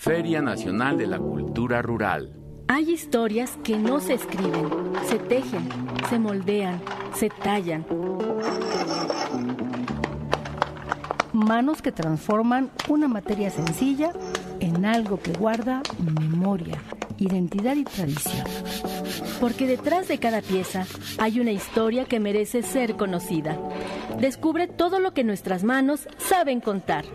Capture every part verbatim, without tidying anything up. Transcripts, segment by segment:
Feria Nacional de la Cultura Rural. Hay historias que no se escriben, se tejen, se moldean, se tallan. Manos que transforman una materia sencilla en algo que guarda memoria, identidad y tradición. Porque detrás de cada pieza hay una historia que merece ser conocida. Descubre todo lo que nuestras manos saben contar.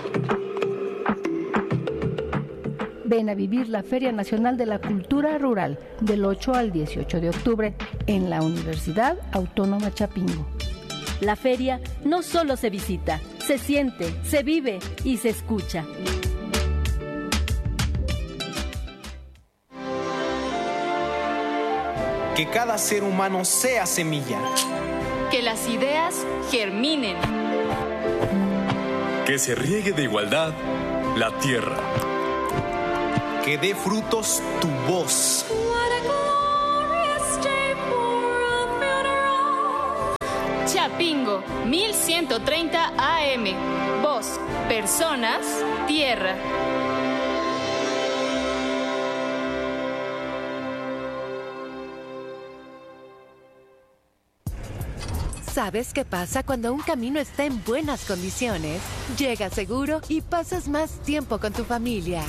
Ven a vivir la Feria Nacional de la Cultura Rural del ocho al dieciocho de octubre en la Universidad Autónoma Chapingo. La feria no solo se visita, se siente, se vive y se escucha. Que cada ser humano sea semilla. Que las ideas germinen. Que se riegue de igualdad la tierra. Que dé frutos tu voz. Chapingo, mil ciento treinta A M. Voz, personas, tierra. ¿Sabes qué pasa cuando un camino está en buenas condiciones? Llegas seguro y pasas más tiempo con tu familia.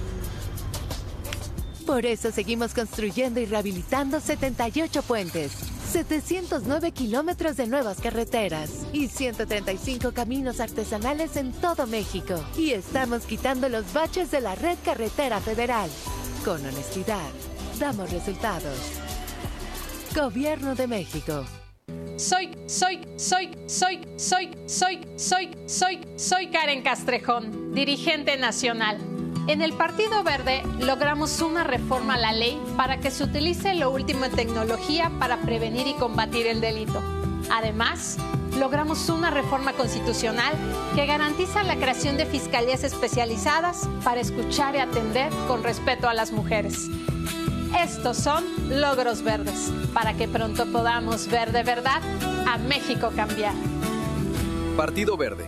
Por eso seguimos construyendo y rehabilitando setenta y ocho puentes, setecientos nueve kilómetros de nuevas carreteras y ciento treinta y cinco caminos artesanales en todo México. Y estamos quitando los baches de la red carretera federal. Con honestidad, damos resultados. Gobierno de México. Soy, soy, soy, soy, soy, soy, soy, soy, soy Karen Castrejón, dirigente nacional. En el Partido Verde logramos una reforma a la ley para que se utilice lo último en tecnología para prevenir y combatir el delito. Además, logramos una reforma constitucional que garantiza la creación de fiscalías especializadas para escuchar y atender con respeto a las mujeres. Estos son logros verdes, para que pronto podamos ver de verdad a México cambiar. Partido Verde.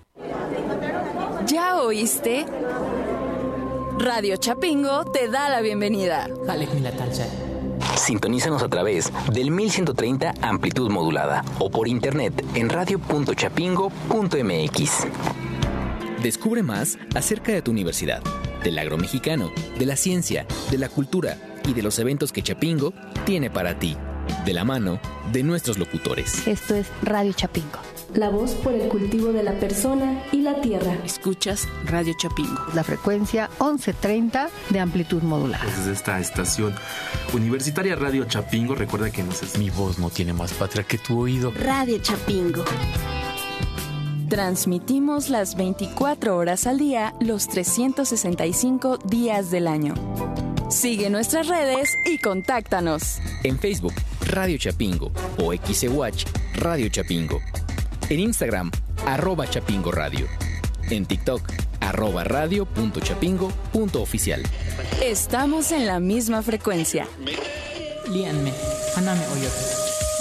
¿Ya oíste? Radio Chapingo te da la bienvenida. Sintonízanos a través del mil ciento treinta amplitud modulada o por internet en radio punto chapingo punto m x. Descubre más acerca de tu universidad, del agro mexicano, de la ciencia, de la cultura y de los eventos que Chapingo tiene para ti, de la mano de nuestros locutores. Esto es Radio Chapingo. La voz por el cultivo de la persona y la tierra. Escuchas Radio Chapingo. La frecuencia once treinta de amplitud modulada. Desde esta estación universitaria Radio Chapingo, recuerda que nos es... Mi voz no tiene más patria que tu oído. Radio Chapingo. Transmitimos las veinticuatro horas al día, los trescientos sesenta y cinco días del año. Sigue nuestras redes y contáctanos. En Facebook, Radio Chapingo o X E Watch Radio Chapingo. En Instagram, arroba Chapingo Radio. En TikTok, arroba radio punto chapingo punto oficial. Estamos en la misma frecuencia. Líanme, aname oyote.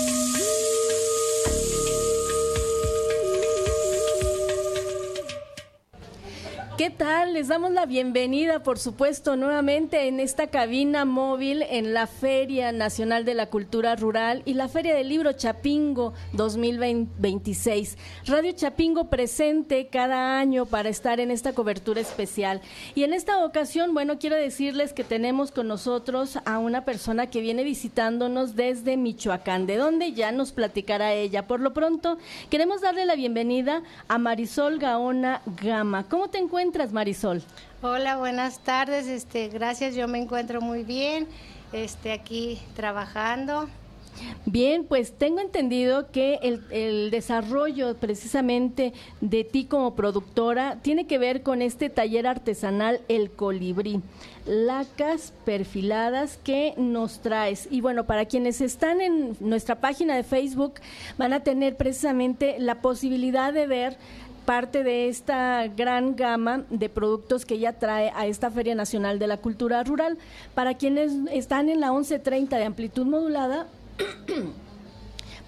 ¿Qué tal? Les damos la bienvenida, por supuesto, nuevamente en esta cabina móvil en la Feria Nacional de la Cultura Rural y la Feria del Libro Chapingo dos mil veintiséis. Radio Chapingo presente cada año para estar en esta cobertura especial. Y en esta ocasión, bueno, quiero decirles que tenemos con nosotros a una persona que viene visitándonos desde Michoacán, de donde ya nos platicará ella. Por lo pronto, queremos darle la bienvenida a Marisol Gaona Gama. ¿Cómo te encuentras, Marisol? Hola, buenas tardes. Este, gracias, yo me encuentro muy bien, este, aquí trabajando. Bien, pues tengo entendido que el, el desarrollo precisamente de ti como productora tiene que ver con este taller artesanal El Colibrí, lacas perfiladas que nos traes. Y bueno, para quienes están en nuestra página de Facebook van a tener precisamente la posibilidad de ver parte de esta gran gama de productos que ella trae a esta Feria Nacional de la Cultura Rural. Para quienes están en la once treinta de amplitud modulada,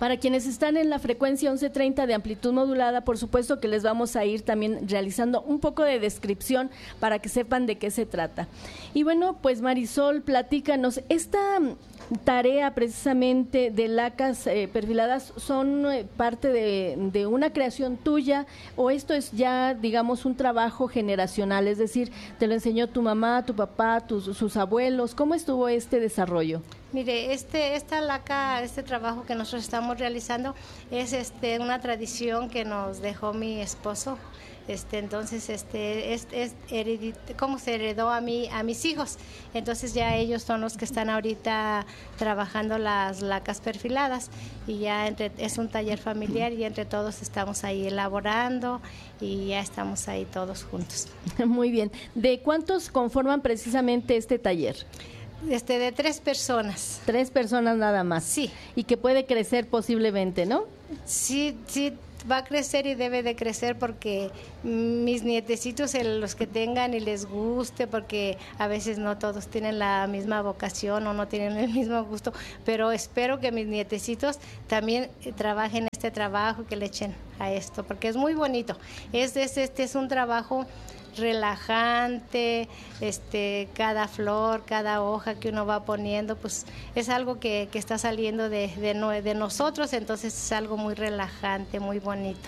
Para quienes están en la frecuencia once treinta de amplitud modulada, por supuesto que les vamos a ir también realizando un poco de descripción para que sepan de qué se trata. Y bueno, pues Marisol, platícanos, esta tarea precisamente de lacas eh, perfiladas son eh, parte de, de una creación tuya, o esto es ya, digamos, un trabajo generacional, es decir, te lo enseñó tu mamá, tu papá, tus, sus abuelos. ¿Cómo estuvo este desarrollo? Mire, este, esta laca, este trabajo que nosotros estamos realizando es este, una tradición que nos dejó mi esposo. Este, entonces, este, es, es heredit, ¿cómo se heredó a mí, a mis hijos? Entonces ya ellos son los que están ahorita trabajando las lacas perfiladas y ya entre, es un taller familiar y entre todos estamos ahí elaborando y ya estamos ahí todos juntos. Muy bien. ¿De cuántos conforman precisamente este taller? Este, de tres personas. Tres personas nada más. Sí. Y que puede crecer posiblemente, ¿no? Sí, sí. Va a crecer y debe de crecer porque mis nietecitos, los que tengan y les guste, porque a veces no todos tienen la misma vocación o no tienen el mismo gusto, pero espero que mis nietecitos también trabajen este trabajo, que le echen a esto, porque es muy bonito. Es, es, este es un trabajo relajante, este, cada flor, cada hoja que uno va poniendo, pues es algo que, que está saliendo de, de, no, de nosotros, entonces es algo muy relajante, muy bonito.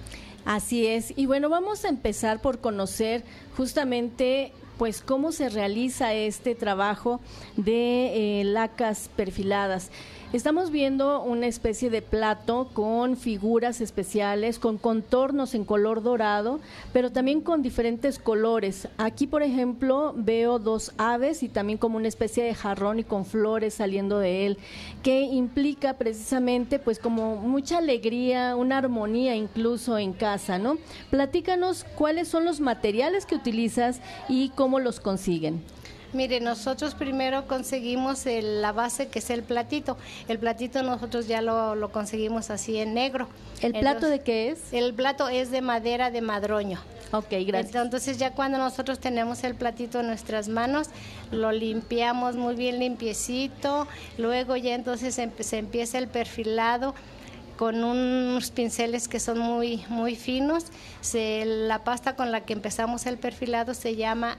Así es, y bueno, vamos a empezar por conocer justamente pues cómo se realiza este trabajo de eh, lacas perfiladas. Estamos viendo una especie de plato con figuras especiales, con contornos en color dorado, pero también con diferentes colores. Aquí, por ejemplo, veo dos aves y también como una especie de jarrón y con flores saliendo de él, que implica precisamente pues como mucha alegría, una armonía incluso en casa, ¿no? Platícanos cuáles son los materiales que utilizas y cómo los consiguen. Mire, nosotros primero conseguimos el, la base, que es el platito. El platito nosotros ya lo, lo conseguimos así en negro. ¿El plato Entonces, de qué es? El plato es de madera de madroño. Ok, gracias. Entonces ya cuando nosotros tenemos el platito en nuestras manos, lo limpiamos muy bien limpiecito. Luego ya entonces se empieza el perfilado con unos pinceles que son muy muy finos. Se, la pasta con la que empezamos el perfilado se llama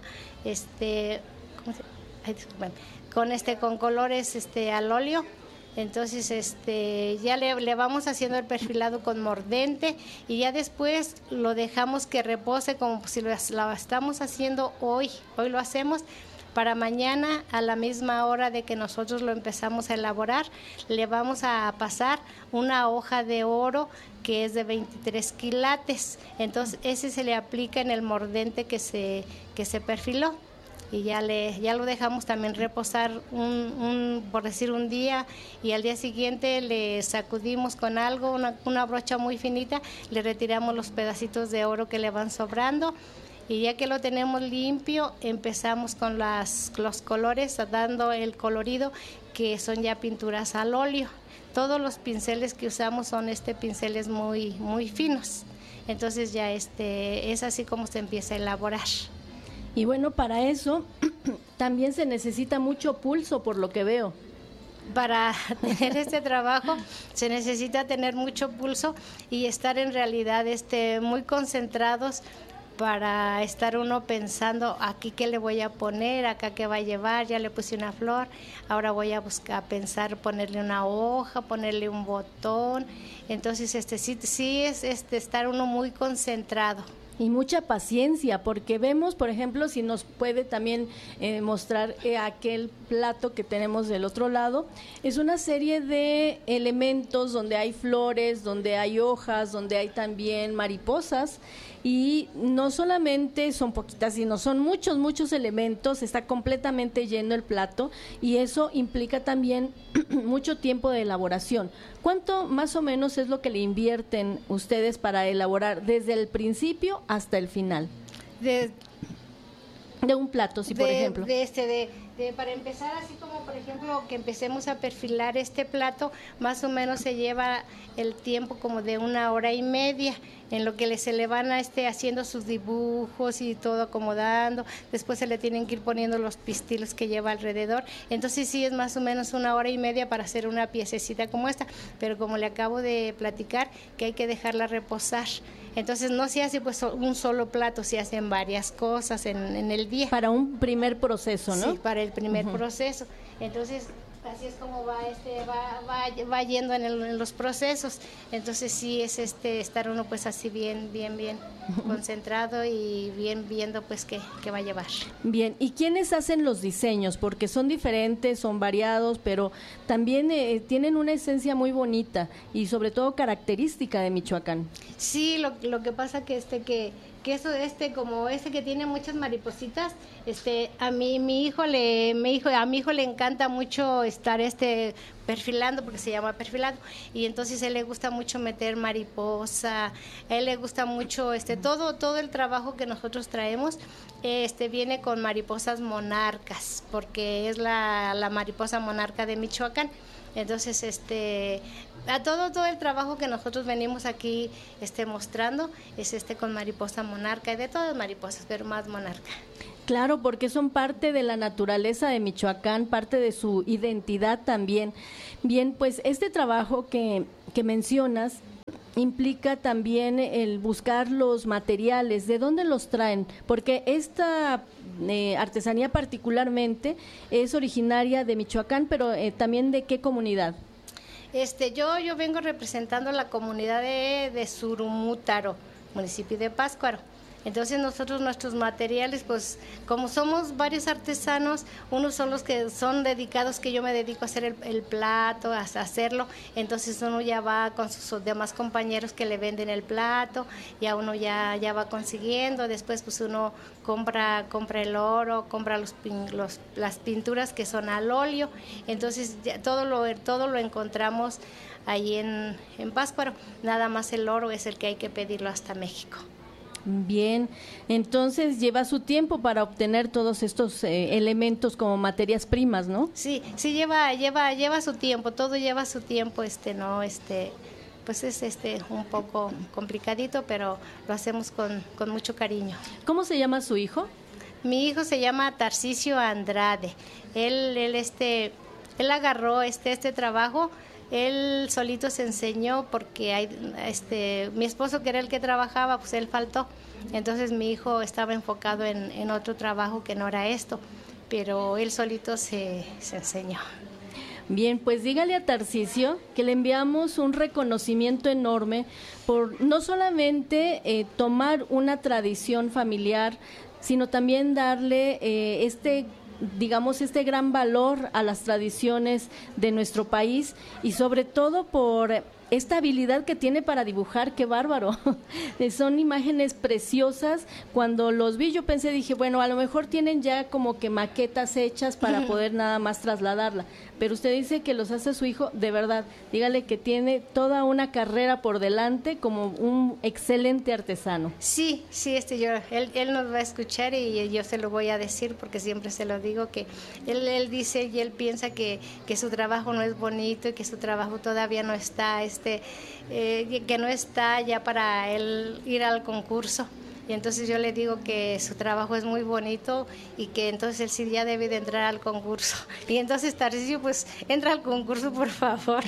este Ay, disculpen, con este con colores este al óleo. Entonces este ya le, le vamos haciendo el perfilado con mordente y ya después lo dejamos que repose como si lo, lo estamos haciendo hoy. Hoy lo hacemos para mañana a la misma hora de que nosotros lo empezamos a elaborar. Le vamos a pasar una hoja de oro que es de veintitrés quilates. Entonces ese se le aplica en el mordente que se que se perfiló. Y ya le ya lo dejamos también reposar un, un por decir un día, y al día siguiente le sacudimos con algo, una, una brocha muy finita, le retiramos los pedacitos de oro que le van sobrando, y ya que lo tenemos limpio empezamos con las, los colores, dando el colorido, que son ya pinturas al óleo. Todos los pinceles que usamos son este pinceles muy muy finos. Entonces ya este es así como se empieza a elaborar. Y bueno, para eso también se necesita mucho pulso, por lo que veo. Para tener este trabajo se necesita tener mucho pulso y estar en realidad este, muy concentrados para estar uno pensando aquí qué le voy a poner, acá qué va a llevar, ya le puse una flor, ahora voy a buscar, a pensar ponerle una hoja, ponerle un botón. Entonces este sí, sí es este, estar uno muy concentrado. Y mucha paciencia, porque vemos, por ejemplo, si nos puede también eh, mostrar eh, aquel plato que tenemos del otro lado, es una serie de elementos donde hay flores, donde hay hojas, donde hay también mariposas, y no solamente son poquitas, sino son muchos, muchos elementos, está completamente lleno el plato, y eso implica también mucho tiempo de elaboración. ¿Cuánto más o menos es lo que le invierten ustedes para elaborar desde el principio hasta el final? De, De un plato, sí, por de, ejemplo. De este, de, de, para empezar, así como por ejemplo que empecemos a perfilar este plato, más o menos se lleva el tiempo como de una hora y media, en lo que se le van a este, haciendo sus dibujos y todo acomodando. Después se le tienen que ir poniendo los pistilos que lleva alrededor. Entonces sí es más o menos una hora y media para hacer una piececita como esta, pero como le acabo de platicar, que hay que dejarla reposar. Entonces no se hace pues un solo plato, se hacen varias cosas en, en el día. Para un primer proceso, ¿no? Sí, para el primer uh-huh. proceso. Entonces así es como va este va va, va yendo en, el, en los procesos. Entonces sí es este estar uno pues así bien bien bien concentrado y bien viendo pues qué, qué va a llevar. Bien, ¿y quiénes hacen los diseños? Porque son diferentes, son variados, pero también eh, tienen una esencia muy bonita y sobre todo característica de Michoacán. Sí, lo, lo que pasa que este que que eso este como ese que tiene muchas maripositas, este a mí mi hijo le mi hijo a mi hijo le encanta mucho estar este perfilando, porque se llama perfilado, y entonces a él le gusta mucho meter mariposa, a él le gusta mucho este todo todo el trabajo que nosotros traemos este viene con mariposas monarcas, porque es la, la mariposa monarca de Michoacán. Entonces, este, a todo todo el trabajo que nosotros venimos aquí este, mostrando es este con mariposa monarca, y de todas mariposas, pero más monarca. Claro, porque son parte de la naturaleza de Michoacán, parte de su identidad también. Bien, pues este trabajo que, que mencionas implica también el buscar los materiales, ¿de dónde los traen? Porque esta eh, artesanía particularmente es originaria de Michoacán, pero eh, también ¿de qué comunidad? Este, yo, yo vengo representando la comunidad de, de Surumútaro, municipio de Pátzcuaro. Entonces nosotros nuestros materiales, pues como somos varios artesanos, unos son los que son dedicados, que yo me dedico a hacer el, el plato, a hacerlo, entonces uno ya va con sus demás compañeros que le venden el plato, ya uno ya, ya va consiguiendo, después pues uno compra, compra el oro, compra los, los, las pinturas que son al óleo, entonces ya todo lo, todo lo encontramos ahí en, en Pátzcuaro, nada más el oro es el que hay que pedirlo hasta México. Bien, entonces lleva su tiempo para obtener todos estos eh, elementos como materias primas, ¿no? Sí, sí lleva, lleva, lleva su tiempo, todo lleva su tiempo, este, no, este, pues es este un poco complicadito, pero lo hacemos con, con mucho cariño. ¿Cómo se llama su hijo? Mi hijo se llama Tarcisio Andrade. Él, él, este, él agarró este, este trabajo. Él solito se enseñó porque hay, este, mi esposo, que era el que trabajaba, pues él faltó. Entonces mi hijo estaba enfocado en, en otro trabajo que no era esto, pero él solito se, se enseñó. Bien, pues dígale a Tarcisio que le enviamos un reconocimiento enorme por no solamente eh, tomar una tradición familiar, sino también darle eh, este digamos, este gran valor a las tradiciones de nuestro país y sobre todo por esta habilidad que tiene para dibujar, qué bárbaro. Son imágenes preciosas. Cuando los vi yo pensé, dije, bueno, a lo mejor tienen ya como que maquetas hechas para poder nada más trasladarla. Pero usted dice que los hace su hijo, de verdad, dígale que tiene toda una carrera por delante como un excelente artesano. Sí, sí, este yo, él, él nos va a escuchar y yo se lo voy a decir porque siempre se lo digo, que él, él dice y él piensa que, que su trabajo no es bonito y que su trabajo todavía no está, este, eh, que no está ya para él ir al concurso. Y entonces yo le digo que su trabajo es muy bonito y que entonces él sí ya debe de entrar al concurso. Y entonces Tarcisio, pues entra al concurso, por favor.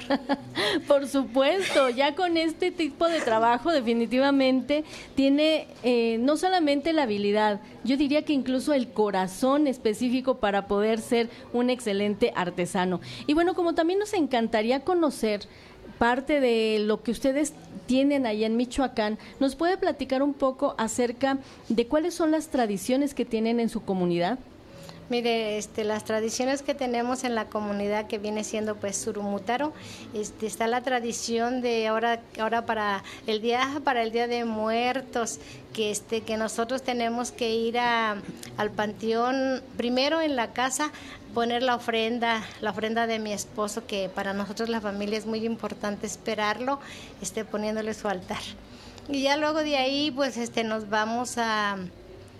Por supuesto, ya con este tipo de trabajo definitivamente tiene eh, no solamente la habilidad, yo diría que incluso el corazón específico para poder ser un excelente artesano. Y bueno, como también nos encantaría conocer parte de lo que ustedes tienen allá en Michoacán, ¿nos puede platicar un poco acerca de cuáles son las tradiciones que tienen en su comunidad? Mire, este, las tradiciones que tenemos en la comunidad, que viene siendo pues Surumútaro, este, está la tradición de ahora, ahora para el día, para el Día de Muertos, que este, que nosotros tenemos que ir a, al panteón, primero en la casa, poner la ofrenda, la ofrenda de mi esposo, que para nosotros la familia es muy importante esperarlo, este, poniéndole su altar. Y ya luego de ahí, pues este, nos vamos a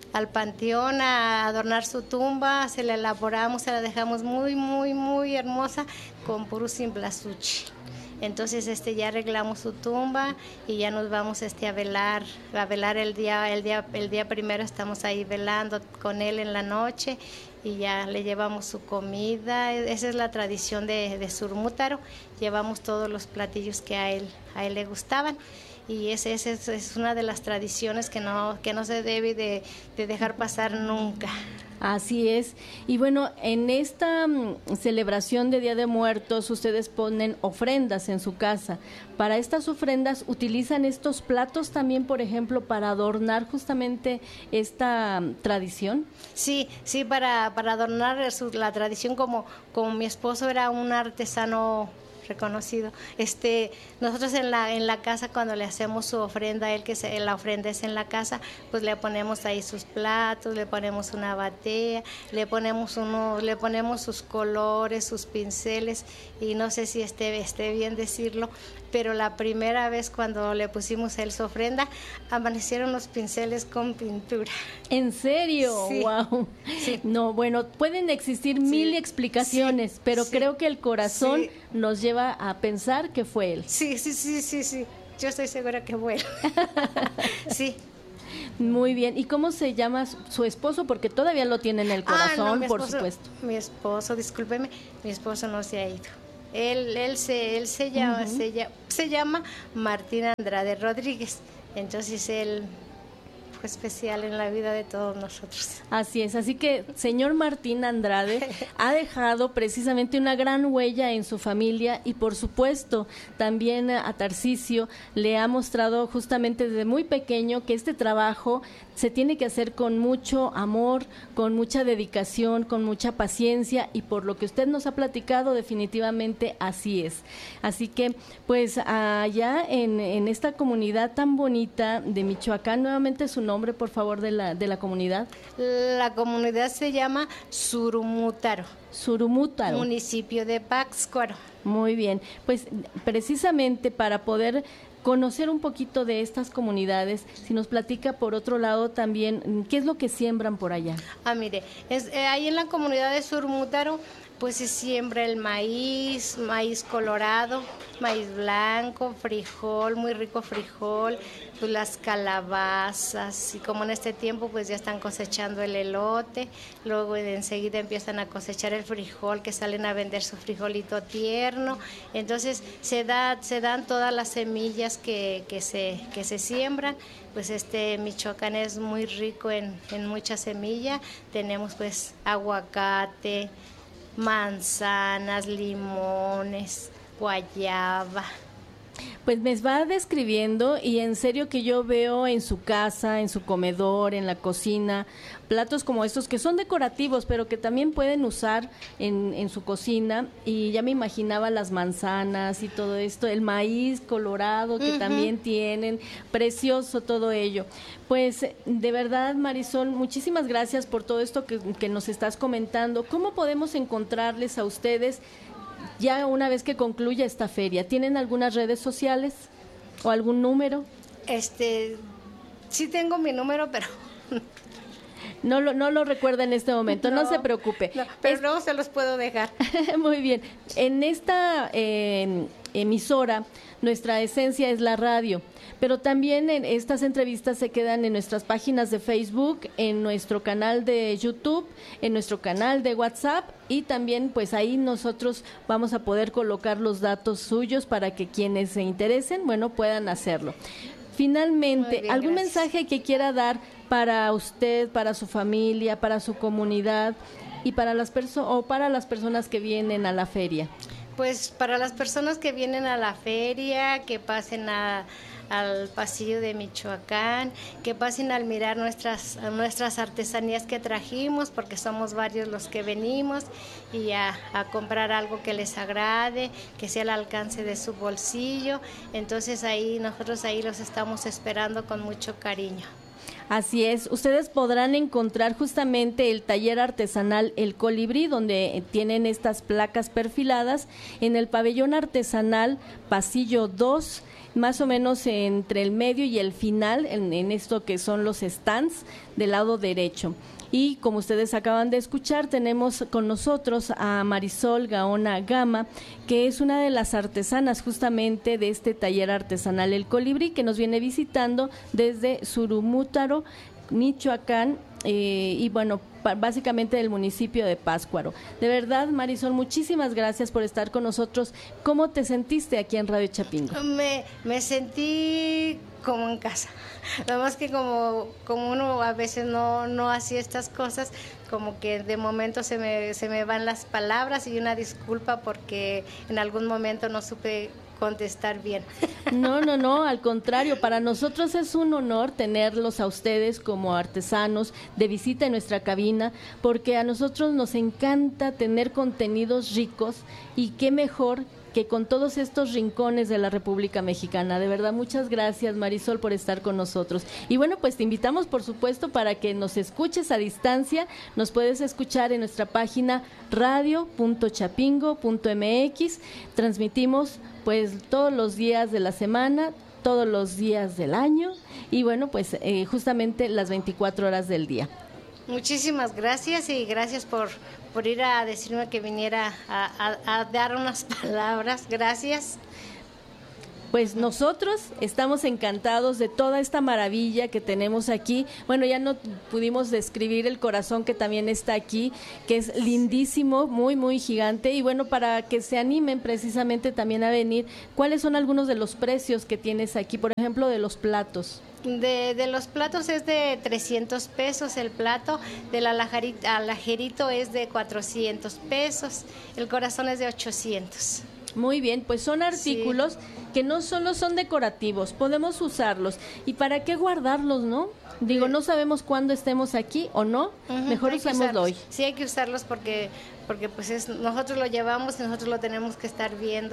al panteón a adornar su tumba, se la elaboramos, se la dejamos muy, muy, muy hermosa con puro cempasúchil. Entonces este ya arreglamos su tumba y ya nos vamos este a velar, a velar el día, el día, el día primero estamos ahí velando con él en la noche y ya le llevamos su comida. Esa es la tradición de, de Surmútaro, llevamos todos los platillos que a él, a él le gustaban. Y esa es, es, es una de las tradiciones que no, que no se debe de, de dejar pasar nunca. Así es. Y bueno, en esta um, celebración de Día de Muertos, ustedes ponen ofrendas en su casa. Para estas ofrendas, ¿utilizan estos platos también, por ejemplo, para adornar justamente esta um, tradición? Sí, sí, para, para adornar su, la tradición, como, como mi esposo era un artesano reconocido. Este, nosotros en la en la casa, cuando le hacemos su ofrenda a él, que se, la ofrenda es en la casa, pues le ponemos ahí sus platos, le ponemos una batea, le ponemos uno, le ponemos sus colores, sus pinceles, y no sé si esté, esté bien decirlo, pero la primera vez cuando le pusimos a él su ofrenda, amanecieron los pinceles con pintura. ¿En serio? Sí. Wow. Sí. No, bueno, pueden existir Sí. mil explicaciones, sí. pero Sí. creo que el corazón Sí. nos lleva a pensar que fue él. Sí, sí, sí, sí, sí. Yo estoy segura que fue él. Sí. Muy bien. ¿Y cómo se llama su, su esposo? Porque todavía lo tiene en el corazón, Ah, no, mi por esposo- supuesto. Mi esposo, discúlpeme, mi esposo no se ha ido. Él, él se, él se llama, Ujú. se llama, se llama Martín Andrade Rodríguez. Entonces él fue especial en la vida de todos nosotros. Así es, así que señor Martín Andrade ha dejado precisamente una gran huella en su familia y por supuesto también a Tarcisio le ha mostrado justamente desde muy pequeño que este trabajo se tiene que hacer con mucho amor, con mucha dedicación, con mucha paciencia y por lo que usted nos ha platicado definitivamente así es. Así que pues allá en, en esta comunidad tan bonita de Michoacán, nuevamente su nombre por favor de la, de la comunidad. La comunidad se llama Surmútaro. Surmútaro. Municipio de Pátzcuaro. Muy bien, pues precisamente para poder conocer un poquito de estas comunidades, si nos platica por otro lado también, ¿qué es lo que siembran por allá? Ah, mire, es, eh, ahí en la comunidad de Surmútaro, pues se siembra el maíz, maíz colorado, maíz blanco, frijol, muy rico frijol, pues las calabazas, y como en este tiempo pues ya están cosechando el elote, luego enseguida empiezan a cosechar el frijol, que salen a vender su frijolito tierno, entonces se da, se dan todas las semillas que, que se, que se siembran. Pues este Michoacán es muy rico en, en mucha semilla, tenemos pues aguacate, manzanas, limones, guayaba. Pues me va describiendo y en serio que yo veo en su casa, en su comedor, en la cocina, platos como estos que son decorativos, pero que también pueden usar en, en su cocina y ya me imaginaba las manzanas y todo esto, el maíz colorado que Ujú. también tienen, precioso todo ello. Pues de verdad, Marisol, muchísimas gracias por todo esto que, que nos estás comentando. ¿Cómo podemos encontrarles a ustedes ya una vez que concluya esta feria? ¿Tienen algunas redes sociales o algún número? Este, sí tengo mi número, pero No lo, no lo recuerda en este momento, no, No, se preocupe. no, pero Es- luego se los puedo dejar. Muy bien. En esta eh, emisora, nuestra esencia es la radio, pero también en estas entrevistas se quedan en nuestras páginas de Facebook, en nuestro canal de YouTube, en nuestro canal de WhatsApp y también pues ahí nosotros vamos a poder colocar los datos suyos para que quienes se interesen, bueno, puedan hacerlo. Finalmente, Muy bien, ¿algún gracias. mensaje que quiera dar para usted, para su familia, para su comunidad y para las perso- o para las personas que vienen a la feria? Pues para las personas que vienen a la feria, que pasen a, al pasillo de Michoacán, que pasen al mirar nuestras, nuestras artesanías que trajimos, porque somos varios los que venimos, y a, a comprar algo que les agrade, que sea al alcance de su bolsillo. Entonces ahí nosotros ahí los estamos esperando con mucho cariño. Así es, ustedes podrán encontrar justamente el taller artesanal El Colibrí, donde tienen estas placas perfiladas en el pabellón artesanal Pasillo dos, más o menos entre el medio y el final, en, en esto que son los stands del lado derecho. Y como ustedes acaban de escuchar, tenemos con nosotros a Marisol Gaona Gama, que es una de las artesanas justamente de este taller artesanal El Colibrí, que nos viene visitando desde Surumútaro, Michoacán, eh, y bueno, básicamente del municipio de Pátzcuaro. De verdad, Marisol, muchísimas gracias por estar con nosotros. ¿Cómo te sentiste aquí en Radio Chapingo? Me, me sentí como en casa. Nada más que como, como uno a veces no, no hacía estas cosas, como que de momento se me, se me van las palabras, y una disculpa porque en algún momento no supe contestar bien. No, no, no, al contrario, para nosotros es un honor tenerlos a ustedes como artesanos de visita en nuestra cabina, porque a nosotros nos encanta tener contenidos ricos, y qué mejor que con todos estos rincones de la República Mexicana. De verdad, muchas gracias, Marisol, por estar con nosotros. Y bueno, pues te invitamos, por supuesto, para que nos escuches a distancia. Nos puedes escuchar en nuestra página radio punto chapingo punto m x. Transmitimos pues todos los días de la semana, todos los días del año, y bueno, pues eh, justamente las veinticuatro horas del día. Muchísimas gracias, y gracias por, por ir a decirme que viniera a, a, a dar unas palabras. Gracias. Pues nosotros estamos encantados de toda esta maravilla que tenemos aquí. Bueno, ya no pudimos describir el corazón que también está aquí, que es lindísimo, muy, muy gigante. Y bueno, para que se animen precisamente también a venir, ¿cuáles son algunos de los precios que tienes aquí? Por ejemplo, de los platos. De, de los platos es de trescientos pesos el plato, del alajerito es de cuatrocientos pesos, el corazón es de ochocientos. Muy bien, pues son artículos sí. que no solo son decorativos, podemos usarlos. ¿Y para qué guardarlos, no? Digo, no sabemos cuándo estemos aquí o no, uh-huh, mejor usémoslo hoy. Sí, hay que usarlos porque, porque pues es, nosotros lo llevamos y nosotros lo tenemos que estar viendo.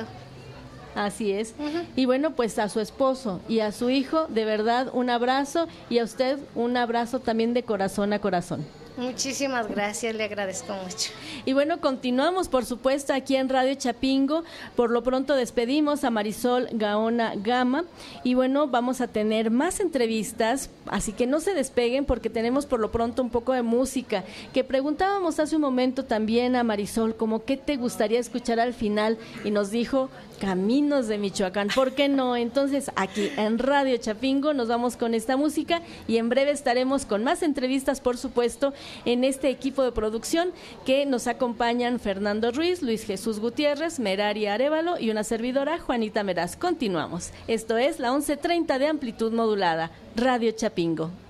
Así es. Uh-huh. Y bueno, pues a su esposo y a su hijo, de verdad, un abrazo, y a usted un abrazo también de corazón a corazón. Muchísimas gracias, le agradezco mucho. Y bueno, continuamos, por supuesto, aquí en Radio Chapingo. Por lo pronto despedimos a Marisol Gaona Gama, y bueno, vamos a tener más entrevistas, así que no se despeguen porque tenemos por lo pronto un poco de música, que preguntábamos hace un momento también a Marisol, como qué te gustaría escuchar al final, y nos dijo Caminos de Michoacán. ¿Por qué no? Entonces, aquí en Radio Chapingo nos vamos con esta música, y en breve estaremos con más entrevistas, por supuesto, en este equipo de producción que nos acompañan Fernando Ruiz, Luis Jesús Gutiérrez, Merari Arévalo y una servidora, Juanita Meraz. Continuamos. Esto es la once treinta de amplitud modulada, Radio Chapingo.